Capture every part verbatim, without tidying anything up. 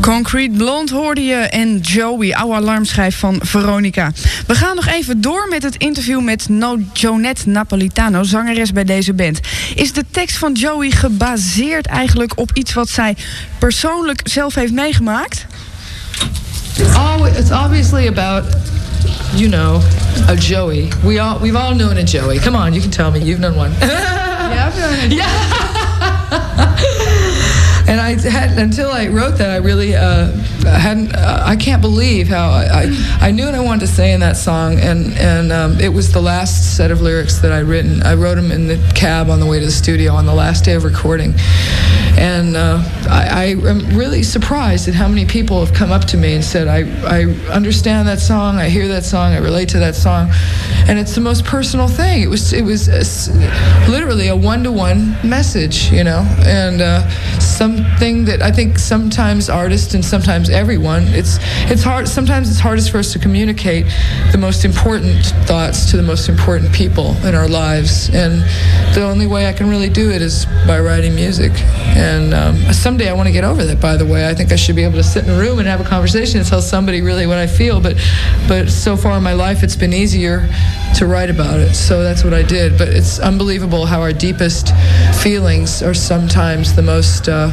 Concrete Blonde hoorde je en Joey, oude alarmschijf van Veronica. We gaan nog even door met het interview met no Jonette Napolitano, zangeres bij deze band. Is de tekst van Joey gebaseerd eigenlijk op iets wat zij persoonlijk zelf heeft meegemaakt? It's, always, it's obviously about, you know, a Joey. We all, we've all known a Joey. Come on, you can tell me. You've known one. Yeah, I've known it. Yeah. And I had, until I wrote that, I really uh, hadn't. Uh, I can't believe how I, I I knew what I wanted to say in that song, and and um, it was the last set of lyrics that I'd written. I wrote them in the cab on the way to the studio on the last day of recording, and uh, I, I am really surprised at how many people have come up to me and said, I I understand that song, I hear that song, I relate to that song, and it's the most personal thing. It was it was a, literally a one-to-one message, you know, and uh, something that I think sometimes artists and sometimes everyone, it's it's hard. Sometimes it's hardest for us to communicate the most important thoughts to the most important people in our lives, and the only way I can really do it is by writing music. And um, someday I want to get over that. By the way, I think I should be able to sit in a room and have a conversation and tell somebody really what I feel. But but so far in my life, it's been easier to write about it. So that's what I did. But it's unbelievable how our deepest feelings are sometimes the most uh,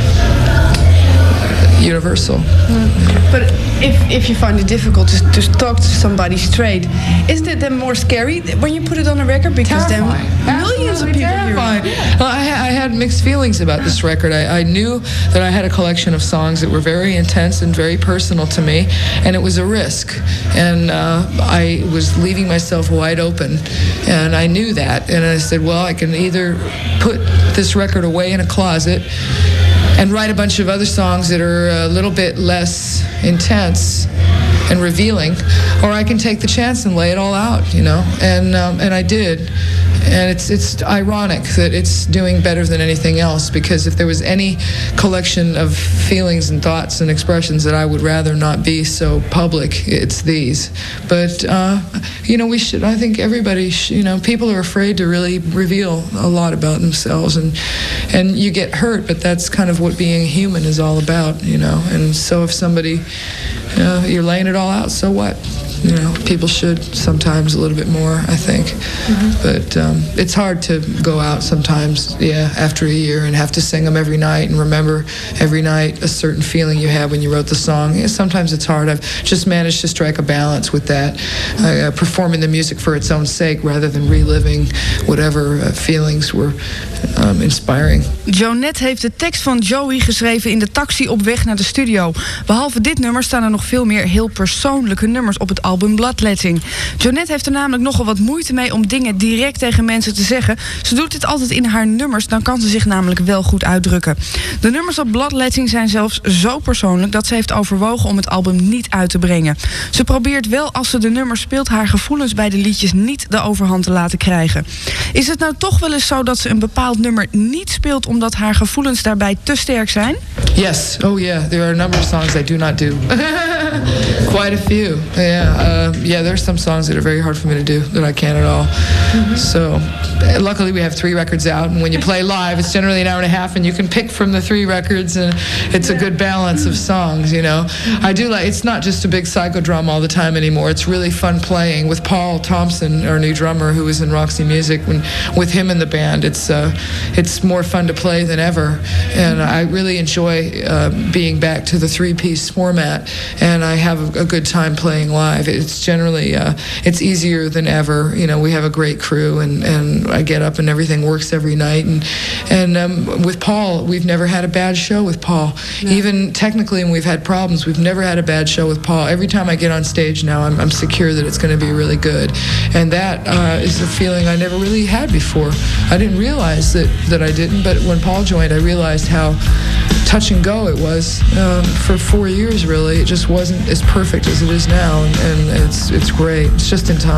universal. But if if you find it difficult to, to talk to somebody straight, isn't it then more scary when you put it on a record? Because terrifying. then millions of people terrifying. hear it. Well, I, I had mixed feelings about this record. I, I knew that I had a collection of songs that were very intense and very personal to me, and it was a risk. And uh, I was leaving myself wide open, and I knew that. And I said, well, I can either put this record away in a closet and write a bunch of other songs that are a little bit less intense and revealing, or I can take the chance and lay it all out, you know, and um, and I did. And it's it's ironic that it's doing better than anything else, because if there was any collection of feelings and thoughts and expressions that I would rather not be so public, it's these. But uh, you know, we should. I think everybody, sh you know, people are afraid to really reveal a lot about themselves, and and you get hurt. But that's kind of what being human is all about, you know. And so if somebody, you know, you're laying it all out, so what? You know, people should sometimes a little bit more, I think. Mm-hmm. But um, it's hard to go out sometimes, yeah, after a year and have to sing them every night and remember every night a certain feeling you had when you wrote the song. Yeah, sometimes it's hard. I've just managed to strike a balance with that, uh, performing the music for its own sake rather than reliving whatever uh, feelings were um, inspiring. Jonette heeft de tekst van Joey geschreven in de taxi op weg naar de studio. Behalve dit nummer staan er nog veel meer heel persoonlijke nummers op het album Bloodletting. Jonette heeft er namelijk nogal wat moeite mee om dingen direct tegen mensen te zeggen. Ze doet dit altijd in haar nummers, dan kan ze zich namelijk wel goed uitdrukken. De nummers op Bloodletting zijn zelfs zo persoonlijk dat ze heeft overwogen om het album niet uit te brengen. Ze probeert wel, als ze de nummers speelt, haar gevoelens bij de liedjes niet de overhand te laten krijgen. Is het nou toch wel eens zo dat ze een bepaald nummer niet speelt omdat haar gevoelens daarbij te sterk zijn? Yes. Oh yeah. There are a number of songs I do not do. Quite a few. Yeah. Uh, yeah, there's some songs that are very hard for me to do that I can't at all. Mm-hmm. So, luckily we have three records out, and when you play live, it's generally an hour and a half, and you can pick from the three records, and it's a good balance of songs, you know. I do like, it's not just a big psychodrum all the time anymore. It's really fun playing with Paul Thompson, our new drummer, who is in Roxy Music. When, with him in the band, it's uh, it's more fun to play than ever, and I really enjoy uh, being back to the three-piece format, and I have a, a good time playing live. It's generally, uh, it's easier than ever. You know, we have a great crew, and, and I get up and everything works every night. And and um, with Paul, we've never had a bad show with Paul. No. Even technically, when we've had problems, we've never had a bad show with Paul. Every time I get on stage now, I'm, I'm secure that it's going to be really good. And that uh, is a feeling I never really had before. I didn't realize that, that I didn't, but when Paul joined, I realized how touch and go it was um, for four years, really. It just wasn't as perfect as it is now, and, and it's, it's great. It's just in time.